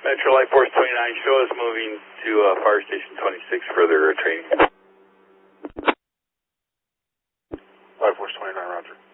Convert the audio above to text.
Metro Light Force 29, show us moving to Fire Station 26 for their training. Light Force 29, roger.